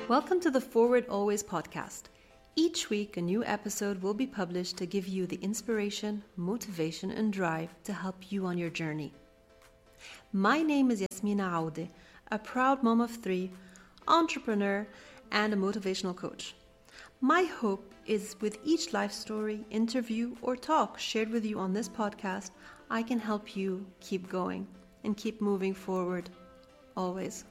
Welcome to the Forward Always podcast. Each week, a new episode will be published to give you the inspiration, motivation, and drive to help you on your journey. My name is Yasmina Aude, a proud mom of 3, entrepreneur, and a motivational coach. My hope is with each life story, interview, or talk shared with you on this podcast, I can help you keep going and keep moving forward, always.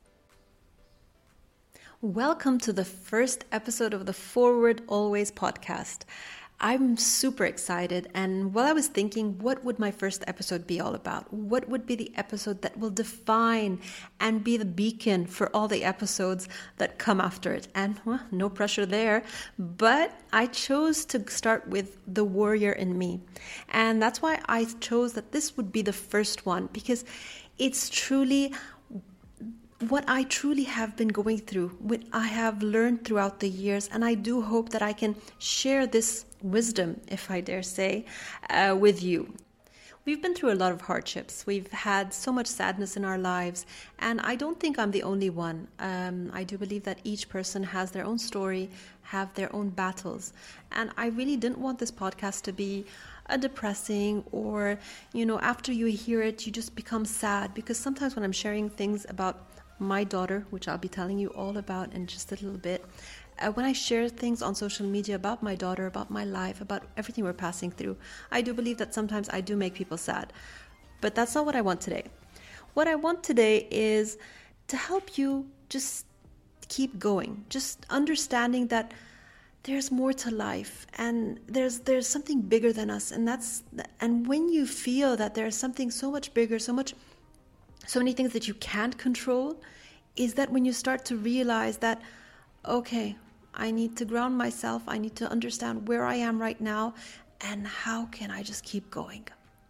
Welcome to the first episode of the Forward Always podcast. I'm super excited, and while I was thinking, what would my first episode be all about? What would be the episode that will define and be the beacon for all the episodes that come after it? And well, no pressure there, but I chose to start with the warrior in me. And that's why I chose that this would be the first one, because it's truly what I truly have been going through, what I have learned throughout the years, and I do hope that I can share this wisdom, if I dare say, with you. We've been through a lot of hardships. We've had so much sadness in our lives, and I don't think I'm the only one. I do believe that each person has their own story, have their own battles, and I really didn't want this podcast to be a depressing or, after you hear it, you just become sad, because sometimes when I'm sharing things about my daughter, which I'll be telling you all about in just a little bit, when I share things on social media about my daughter, about my life, about everything we're passing through, I do believe that sometimes I do make people sad. But that's not what I want today. What I want today is to help you just keep going, just understanding that there's more to life, and there's something bigger than us, and when you feel that there's something so much bigger, so many things that you can't control, is that when you start to realize that, okay, I need to ground myself, I need to understand where I am right now, and how can I just keep going.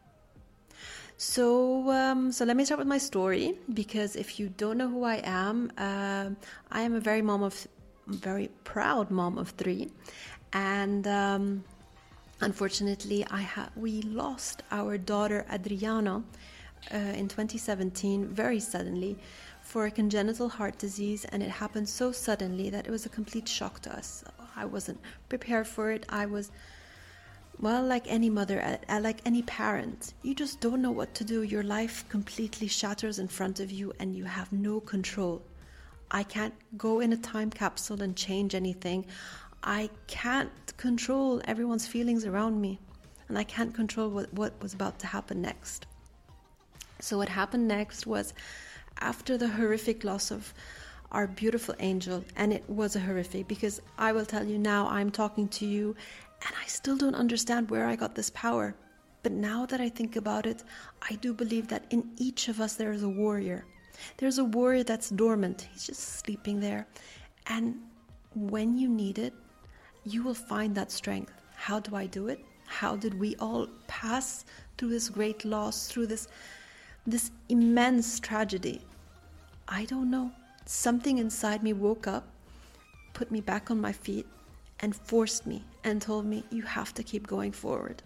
So let me start with my story, because if you don't know who I am a very proud mom of 3, and unfortunately we lost our daughter Adriana in 2017 very suddenly for a congenital heart disease, and it happened so suddenly that it was a complete shock to us. I wasn't prepared for it. I was, like any mother, like any parent, you just don't know what to do. Your life completely shatters in front of you and you have no control. I can't go in a time capsule and change anything. I can't control everyone's feelings around me, and I can't control what was about to happen next. So what happened next was, after the horrific loss of our beautiful angel, and it was a horrific, because I will tell you now, I'm talking to you and I still don't understand where I got this power. But now that I think about it, I do believe that in each of us there is a warrior. There's a warrior that's dormant. He's just sleeping there. And when you need it, you will find that strength. How do I do it? How did we all pass through this great loss, through this immense tragedy? I don't know. Something inside me woke up, put me back on my feet, and forced me and told me, you have to keep going forward.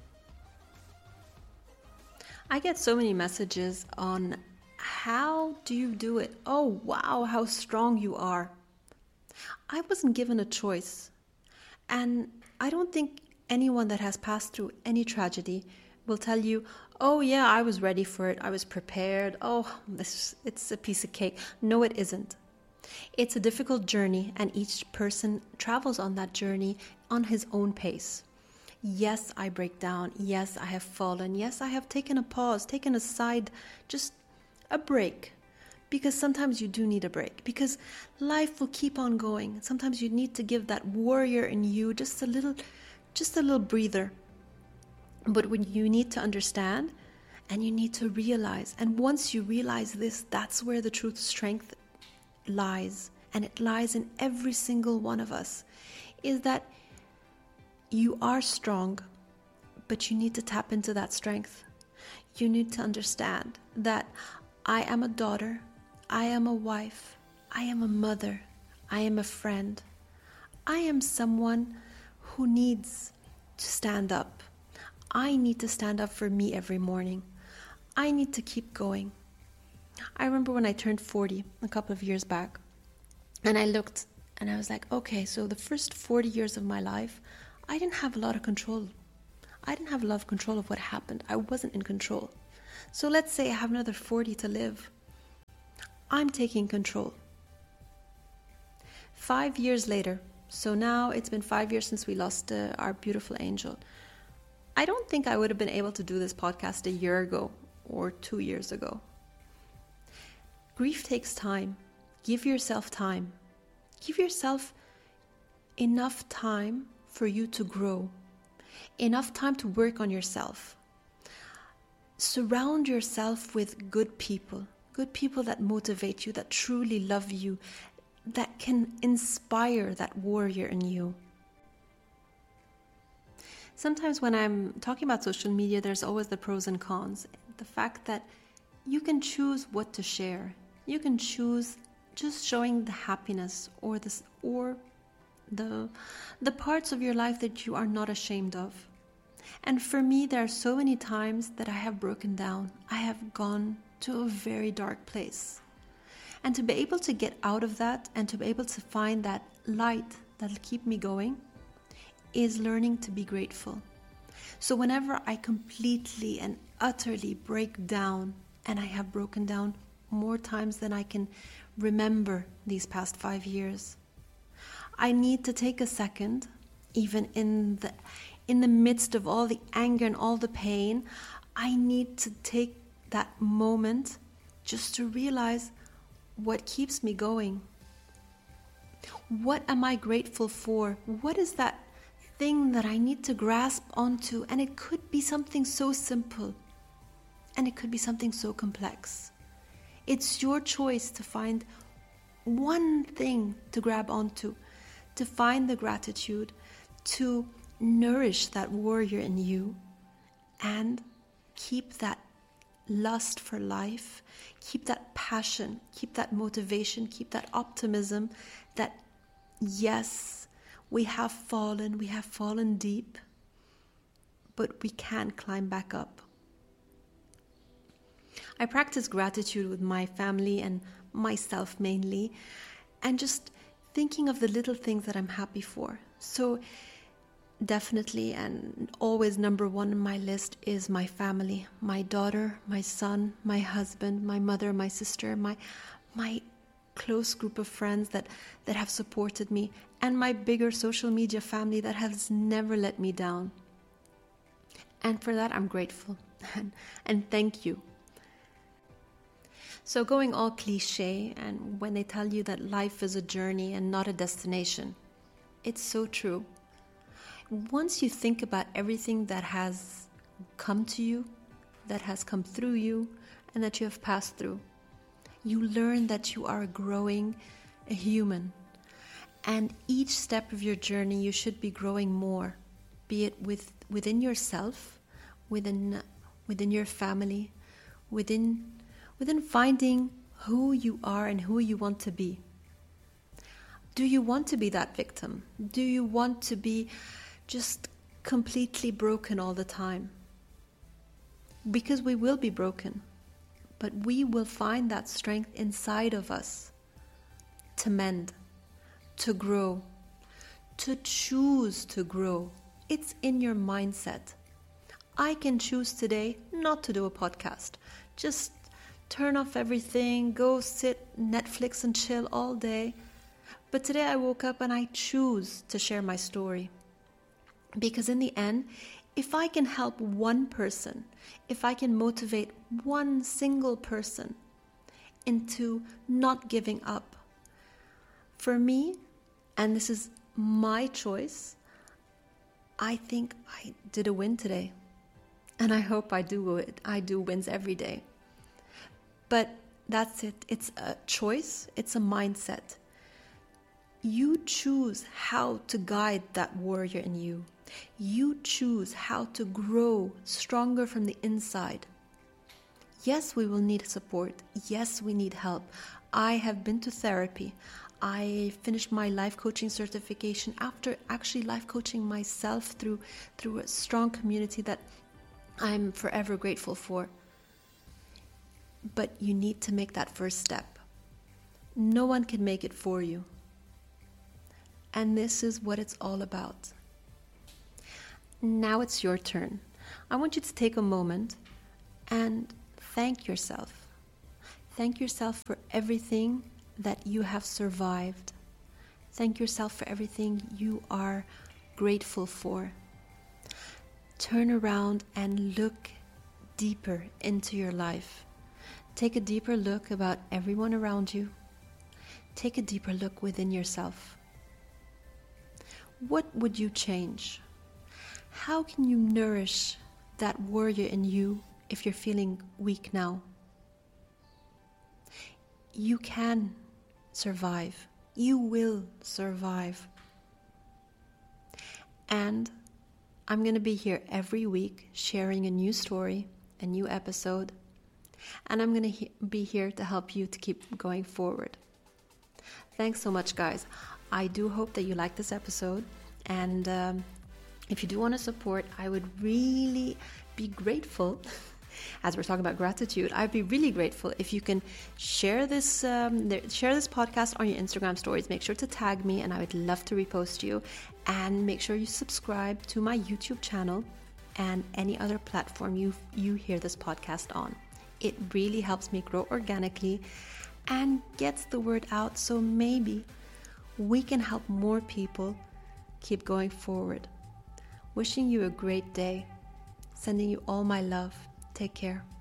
I get so many messages on, how do you do it? Oh, wow, how strong you are. I wasn't given a choice. And I don't think anyone that has passed through any tragedy will tell you, oh yeah, I was ready for it, I was prepared, it's a piece of cake. No, it isn't. It's a difficult journey, and each person travels on that journey on his own pace. Yes, I break down. Yes, I have fallen. Yes, I have taken a pause, taken a side, just a break. Because sometimes you do need a break, because life will keep on going. Sometimes you need to give that warrior in you just a little breather. But when you need to understand, and you need to realize, and once you realize this, that's where the true strength lies, and it lies in every single one of us, is that you are strong, but you need to tap into that strength. You need to understand that I am a daughter, I am a wife, I am a mother, I am a friend, I am someone who needs to stand up. I need to stand up for me every morning. I need to keep going. I remember when I turned 40 a couple of years back, and I looked And I was like, okay, so the first 40 years of my life, I didn't have a lot of control. I didn't have a lot of control of what happened. I wasn't in control. So let's say I have another 40 to live. I'm taking control. 5 years later, so now it's been 5 years since we lost our beautiful angel. I don't think I would have been able to do this podcast a year ago or 2 years ago. Grief takes time. Give yourself time. Give yourself enough time for you to grow. Enough time to work on yourself. Surround yourself with good people that motivate you, that truly love you, that can inspire that warrior in you. Sometimes when I'm talking about social media, there's always the pros and cons. The fact that you can choose what to share. You can choose just showing the happiness or the parts of your life that you are not ashamed of. And for me, there are so many times that I have broken down. I have gone to a very dark place. And to be able to get out of that and to be able to find that light that'll keep me going is learning to be grateful. So whenever I completely and utterly break down, and I have broken down more times than I can remember these past 5 years, I need to take a second, even in the midst of all the anger and all the pain, I need to take that moment just to realize what keeps me going. What am I grateful for? What is that thing that I need to grasp onto? And it could be something so simple, and it could be something so complex. It's your choice to find one thing to grab onto, to find the gratitude, to nourish that warrior in you, and keep that lust for life, keep that passion, keep that motivation, keep that optimism that yes, we have fallen deep, but we can climb back up. I practice gratitude with my family and myself mainly, and just thinking of the little things that I'm happy for. So definitely and always number one on my list is my family, my daughter, my son, my husband, my mother, my sister, my close group of friends that have supported me, and my bigger social media family that has never let me down. And for that I'm grateful and thank you. So going all cliche, and when they tell you that life is a journey and not a destination, it's so true. Once you think about everything that has come to you, that has come through you, and that you have passed through, you learn that you are growing a human. And each step of your journey, you should be growing more, be it within yourself, within your family, within finding who you are and who you want to be. Do you want to be that victim? Do you want to be just completely broken all the time? Because we will be broken, but we will find that strength inside of us to mend, to grow, to choose to grow. It's in your mindset. I can choose today not to do a podcast. Just turn off everything, go sit Netflix and chill all day. But today I woke up and I choose to share my story. Because in the end, if I can help one person, if I can motivate one single person into not giving up, for me, and this is my choice, I think I did a win today. And I hope I do it. I do wins every day. But that's it. It's a choice. It's a mindset. You choose how to guide that warrior in you. You choose how to grow stronger from the inside. Yes, we will need support. Yes, we need help. I have been to therapy. I finished my life coaching certification after actually life coaching myself through a strong community that I'm forever grateful for. But you need to make that first step. No one can make it for you. And this is what it's all about. Now it's your turn. I want you to take a moment and thank yourself. Thank yourself for everything that you have survived. Thank yourself for everything you are grateful for. Turn around and look deeper into your life. Take a deeper look about everyone around you. Take a deeper look within yourself. What would you change? How can you nourish that warrior in you if you're feeling weak now? You can survive. You will survive. And I'm going to be here every week sharing a new story, a new episode. And I'm going to be here to help you to keep going forward. Thanks so much, guys. I do hope that you like this episode. And if you do want to support, I would really be grateful. As we're talking about gratitude, I'd be really grateful if you can share this podcast on your Instagram stories. Make sure to tag me, and I would love to repost you. And make sure you subscribe to my YouTube channel and any other platform you hear this podcast on. It really helps me grow organically and gets the word out, so maybe we can help more people keep going forward. Wishing you a great day. Sending you all my love. Take care.